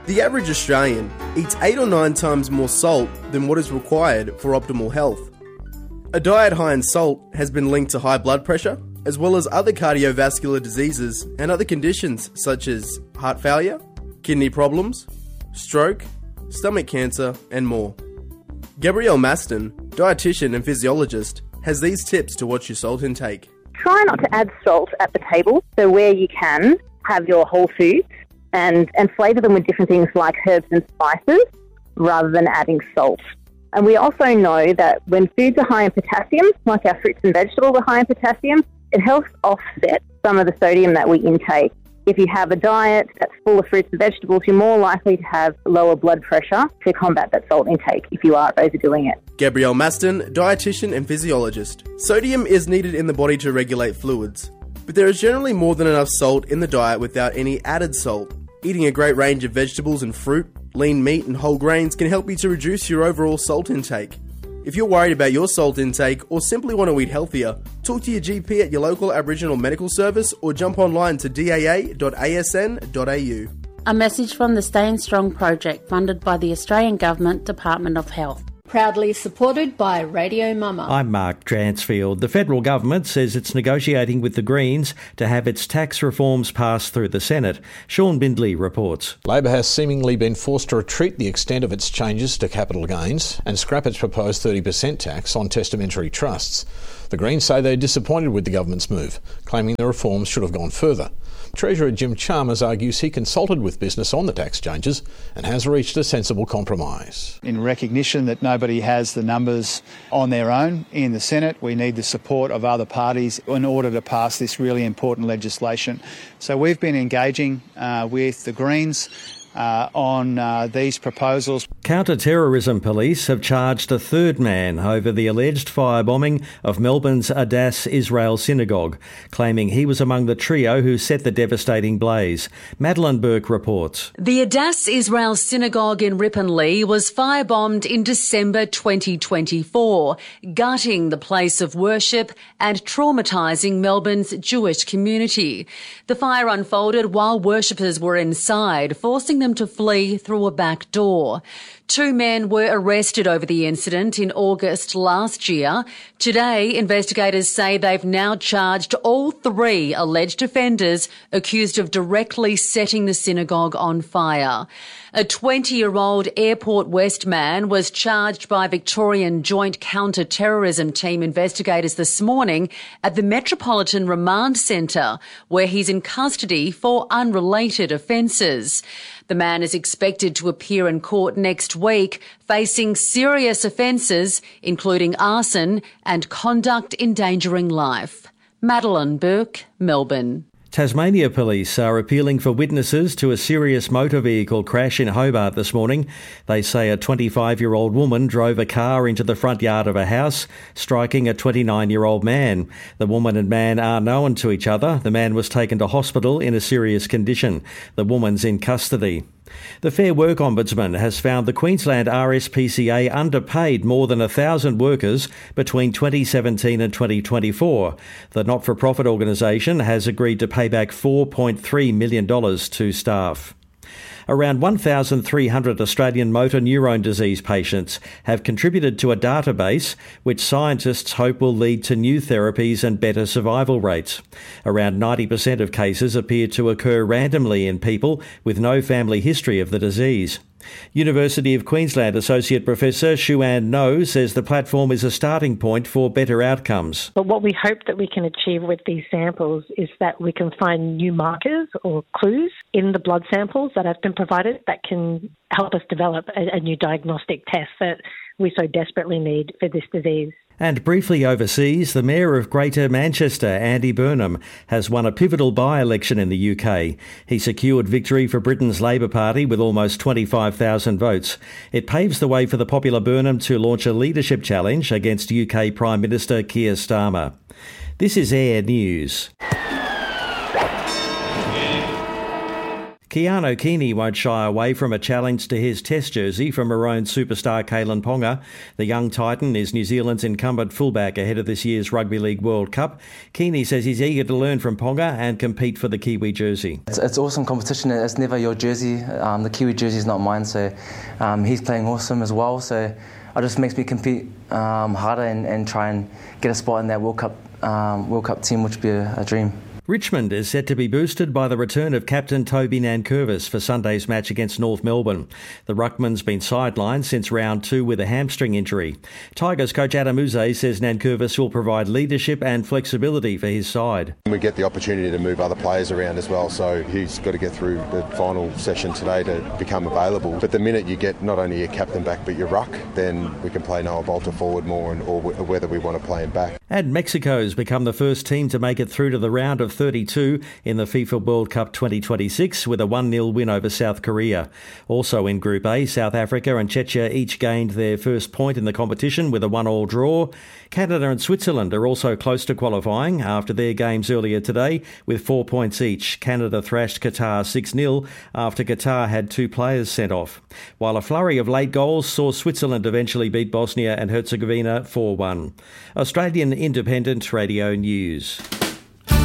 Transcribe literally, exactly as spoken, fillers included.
The average Australian eats eight or nine times more salt than what is required for optimal health. A diet high in salt has been linked to high blood pressure, as well as other cardiovascular diseases and other conditions such as heart failure, kidney problems, stroke, stomach cancer, and more. Gabrielle Maston, dietitian and physiologist, has these tips to watch your salt intake. Try not to add salt at the table, so where you can, have your whole foods and, and flavour them with different things like herbs and spices rather than adding salt. And we also know that when foods are high in potassium, like our fruits and vegetables are high in potassium, it helps offset some of the sodium that we intake. If you have a diet that's full of fruits and vegetables, you're more likely to have lower blood pressure to combat that salt intake if you are overdoing it. Gabrielle Maston, dietitian and physiologist. Sodium is needed in the body to regulate fluids, but there is generally more than enough salt in the diet without any added salt. Eating a great range of vegetables and fruit, lean meat and whole grains can help you to reduce your overall salt intake. If you're worried about your salt intake or simply want to eat healthier, talk to your G P at your local Aboriginal medical service or jump online to d a a dot a s n dot a u. A message from the Staying Strong project funded by the Australian Government Department of Health. Proudly supported by Radio Mama. I'm Mark Dransfield. The federal government says it's negotiating with the Greens to have its tax reforms passed through the Senate. Sean Bindley reports. Labor has seemingly been forced to retreat the extent of its changes to capital gains and scrap its proposed thirty percent tax on testamentary trusts. The Greens say they're disappointed with the government's move, claiming the reforms should have gone further. Treasurer Jim Chalmers argues he consulted with business on the tax changes and has reached a sensible compromise. In recognition that nobody has the numbers on their own in the Senate, we need the support of other parties in order to pass this really important legislation. So we've been engaging uh, with the Greens Uh, on uh, these proposals. Counter-terrorism police have charged a third man over the alleged firebombing of Melbourne's Adass Israel Synagogue, claiming he was among the trio who set the devastating blaze. Madeline Burke reports. The Adass Israel Synagogue in Ripponlea was firebombed in December twenty twenty-four, gutting the place of worship and traumatising Melbourne's Jewish community. The fire unfolded while worshippers were inside, forcing them to flee through a back door. Two men were arrested over the incident in August last year. Today, investigators say they've now charged all three alleged offenders accused of directly setting the synagogue on fire. A twenty-year-old Airport West man was charged by Victorian Joint Counter-Terrorism Team investigators this morning at the Metropolitan Remand Centre, where he's in custody for unrelated offences. The man is expected to appear in court next week, facing serious offences, including arson and conduct endangering life. Madeline Burke, Melbourne. Tasmania police are appealing for witnesses to a serious motor vehicle crash in Hobart this morning. They say a twenty-five-year-old woman drove a car into the front yard of a house, striking a twenty-nine-year-old man. The woman and man are known to each other. The man was taken to hospital in a serious condition. The woman's in custody. The Fair Work Ombudsman has found the Queensland R S P C A underpaid more than one thousand workers between twenty seventeen and twenty twenty-four. The not-for-profit organisation has agreed to pay back four point three million dollars to staff. Around one thousand three hundred Australian motor neurone disease patients have contributed to a database which scientists hope will lead to new therapies and better survival rates. Around ninety percent of cases appear to occur randomly in people with no family history of the disease. University of Queensland Associate Professor Shuan No says the platform is a starting point for better outcomes. But what we hope that we can achieve with these samples is that we can find new markers or clues in the blood samples that have been provided that can help us develop a, a new diagnostic test that we so desperately need for this disease. And briefly overseas, the Mayor of Greater Manchester, Andy Burnham, has won a pivotal by-election in the U K. He secured victory for Britain's Labour Party with almost twenty-five thousand votes. It paves the way for the popular Burnham to launch a leadership challenge against U K Prime Minister Keir Starmer. This is Air News. Keanu Keaney won't shy away from a challenge to his Test jersey from Maroon superstar Kalyn Ponga. The young Titan is New Zealand's incumbent fullback ahead of this year's Rugby League World Cup. Keaney says he's eager to learn from Ponga and compete for the Kiwi jersey. It's, it's awesome competition. It's never your jersey. Um, the Kiwi jersey is not mine, so um, he's playing awesome as well. So it just makes me compete um, harder and, and try and get a spot in that World Cup um, World Cup team, which would be a, a dream. Richmond is set to be boosted by the return of captain Toby Nankervis for Sunday's match against North Melbourne. The Ruckman's been sidelined since round two with a hamstring injury. Tigers coach Adam Uze says Nankervis will provide leadership and flexibility for his side. We get the opportunity to move other players around as well, so he's got to get through the final session today to become available. But the minute you get not only your captain back but your ruck, then we can play Noah Bolter forward more, and or whether we want to play him back. And Mexico's become the first team to make it through to the round of thirty-two in the FIFA World Cup twenty twenty-six with a one nil win over South Korea. Also in Group A, South Africa and Czechia each gained their first point in the competition with a one all draw. Canada and Switzerland are also close to qualifying after their games earlier today with four points each. Canada thrashed Qatar six nil after Qatar had two players sent off, while a flurry of late goals saw Switzerland eventually beat Bosnia and Herzegovina four one. Australian Independent Radio News.